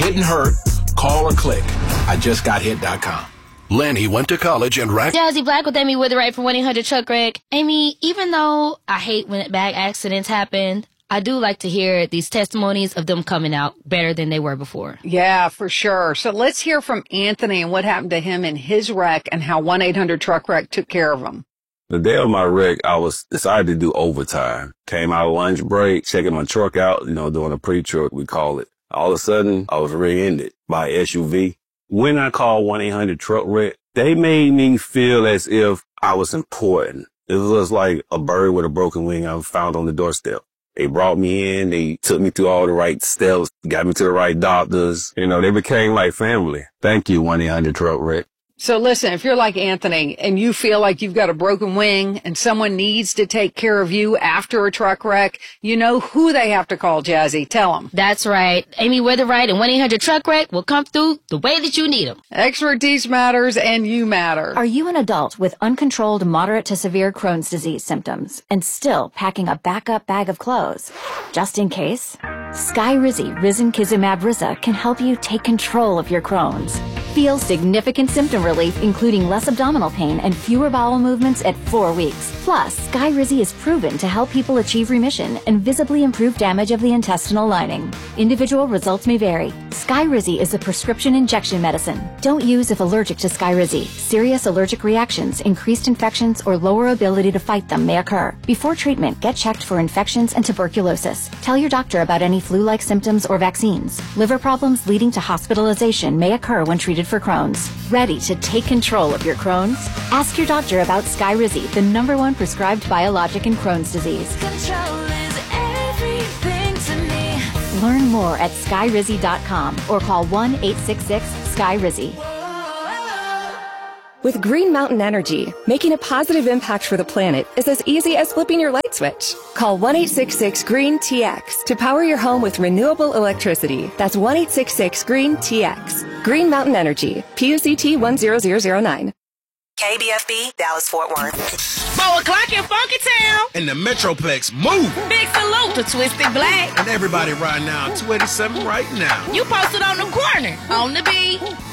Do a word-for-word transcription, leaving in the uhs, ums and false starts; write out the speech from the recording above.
Getting hurt? Call or click I just got hit dot com. Lanny went to college and ran. Jazzy Black with Amy Witherite for one eight hundred truck wreck. Amy, even though I hate when bad accidents happen, I do like to hear these testimonies of them coming out better than they were before. Yeah, for sure. So let's hear from Anthony and what happened to him in his wreck and how one eight hundred truck wreck took care of him. The day of my wreck, I was decided to do overtime. Came out of lunch break, checking my truck out, you know, doing a pre-truck, we call it. All of a sudden, I was rear-ended by an S U V. When I called one eight hundred truck wreck, they made me feel as if I was important. It was like a bird with a broken wing I found on the doorstep. They brought me in. They took me through all the right steps, got me to the right doctors. You know, they became like family. Thank you, one eight hundred truck wreck. So listen, if you're like Anthony and you feel like you've got a broken wing and someone needs to take care of you after a truck wreck, you know who they have to call, Jazzy. Tell them. That's right. Amy Witherite and one eight hundred truck wreck will come through the way that you need them. Expertise matters and you matter. Are you an adult with uncontrolled moderate to severe Crohn's disease symptoms and still packing a backup bag of clothes? Just in case, Skyrizi Risankizumab Riza can help you take control of your Crohn's. Feel significant symptom relief, including less abdominal pain and fewer bowel movements at four weeks. Plus, Skyrizi is proven to help people achieve remission and visibly improve damage of the intestinal lining. Individual results may vary. Skyrizi is a prescription injection medicine. Don't use if allergic to Skyrizi. Serious allergic reactions, increased infections, or lower ability to fight them may occur. Before treatment, get checked for infections and tuberculosis. Tell your doctor about any flu-like symptoms or vaccines. Liver problems leading to hospitalization may occur when treated for Crohn's. Ready to take control of your Crohn's? Ask your doctor about Skyrizi, the number one prescribed biologic in Crohn's disease. Control is everything to me. Learn more at skyrizi dot com or call one eight six six SKYRIZI. With Green Mountain Energy, making a positive impact for the planet is as easy as flipping your light switch. Call one eight six six green T X to power your home with renewable electricity. That's one eight six six green T X. Green Mountain Energy, P U C T one zero zero zero nine. K B F B, Dallas Fort Worth. Four o'clock in Funky Town. And the Metroplex move. Big salute to Twisted Black. And everybody riding now two eighty-seven right now. You posted on the corner, on the beat.